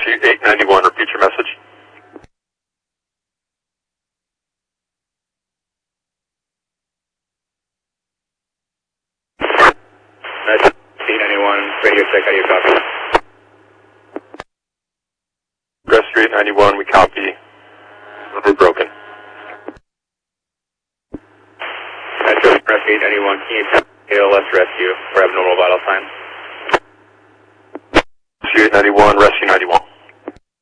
Rescue 891, repeat your message. Message 891, radio check, how do you copy? Rescue 891, we copy. We're broken. Metro Rescue 891, can you tell ALS rescue for abnormal vital signs? Rescue 891, Rescue 91.